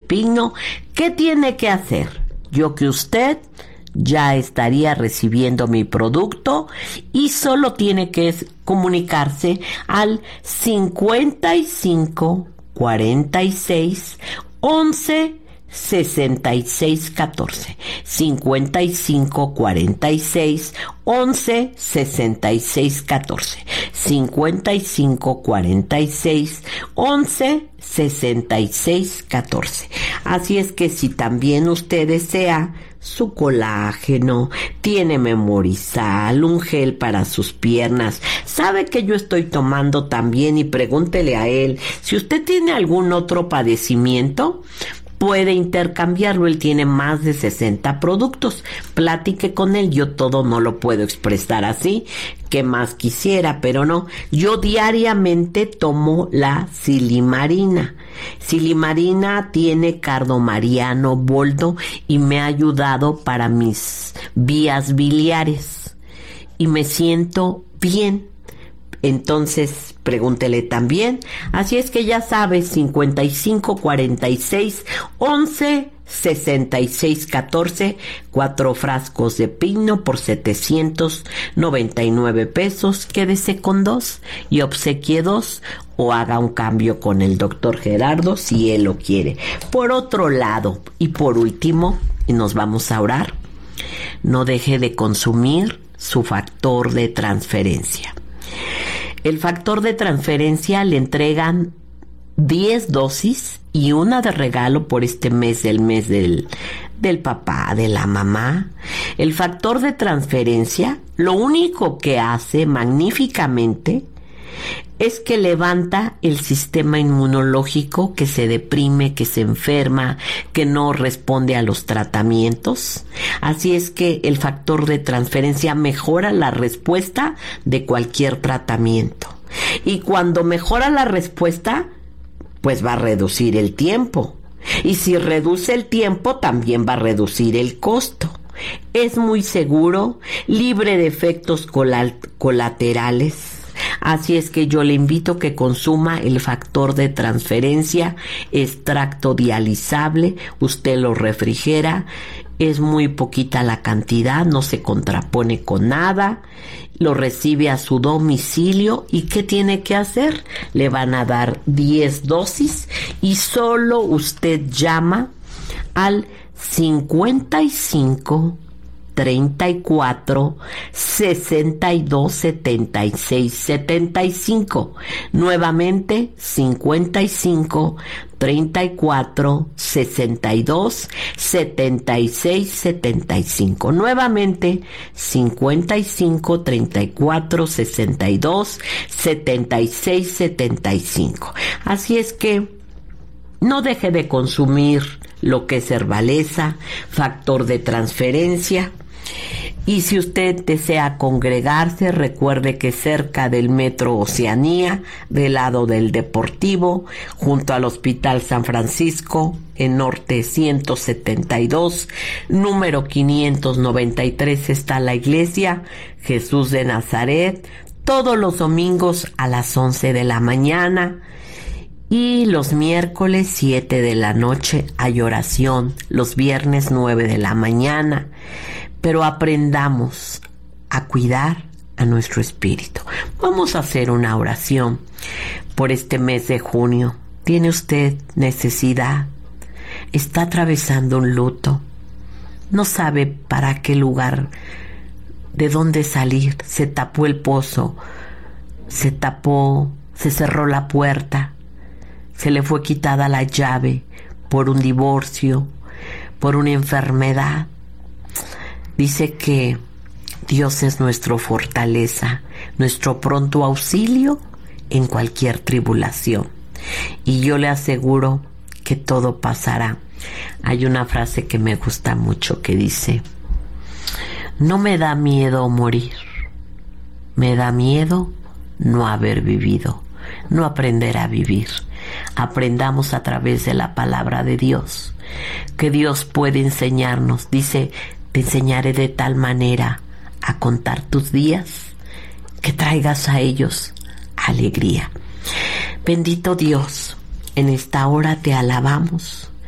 pino. ¿Qué tiene que hacer? Yo que usted ya estaría recibiendo mi producto y solo tiene que comunicarse al 55 46 11 66 14 55 46 11 66 14 55 46 11 66 14. Así es que si también usted desea su colágeno, tiene Memorizal, un gel para sus piernas, sabe que yo estoy tomando también, y pregúntele a él si usted tiene algún otro padecimiento. Puede intercambiarlo, él tiene más de 60 productos. Platique con él, yo todo no lo puedo expresar así, que más quisiera, pero no. Yo diariamente tomo la silimarina. Silimarina tiene cardomariano, boldo y me ha ayudado para mis vías biliares y me siento bien. Entonces, pregúntele también. Así es que ya sabes, 55 46 11 66 14, 4 frascos de pino por 799 pesos. Quédese con 2 y obsequie 2 o haga un cambio con el doctor Gerardo si él lo quiere. Por otro lado, y por último, y nos vamos a orar, no deje de consumir su factor de transferencia. El factor de transferencia le entregan 10 dosis y una de regalo por este mes del papá, de la mamá. El factor de transferencia lo único que hace magníficamente es que levanta el sistema inmunológico que se deprime, que se enferma, que no responde a los tratamientos. Así es que el factor de transferencia mejora la respuesta de cualquier tratamiento. Y cuando mejora la respuesta, pues va a reducir el tiempo. Y si reduce el tiempo, también va a reducir el costo. Es muy seguro, libre de efectos colaterales. Así es que yo le invito a que consuma el factor de transferencia, extracto dializable. Usted lo refrigera, es muy poquita la cantidad, no se contrapone con nada, lo recibe a su domicilio. ¿Y qué tiene que hacer? Le van a dar 10 dosis y solo usted llama al 55 34 62 76 75. Nuevamente 55 34 62 76 75. Nuevamente 55 34 62 76 75. Así es que no deje de consumir lo que es Herbaleza, factor de transferencia. Y si usted desea congregarse, recuerde que cerca del Metro Oceanía, del lado del Deportivo, junto al Hospital San Francisco, en Norte 172, número 593, está la iglesia Jesús de Nazaret, todos los domingos a las 11 de la mañana. Y los miércoles 7 de la noche hay oración, los viernes 9 de la mañana. Pero aprendamos a cuidar a nuestro espíritu. Vamos a hacer una oración por este mes de junio. ¿Tiene usted necesidad? ¿Está atravesando un luto? ¿No sabe para qué lugar, de dónde salir? Se tapó el pozo, se cerró la puerta. Se le fue quitada la llave por un divorcio, por una enfermedad. Dice que Dios es nuestra fortaleza, nuestro pronto auxilio en cualquier tribulación. Y yo le aseguro que todo pasará. Hay una frase que me gusta mucho que dice: no me da miedo morir, me da miedo no haber vivido, no aprender a vivir. Aprendamos a través de la palabra de Dios, que Dios puede enseñarnos. Dice: te enseñaré de tal manera a contar tus días que traigas a ellos alegría. Bendito Dios, en esta hora te alabamos,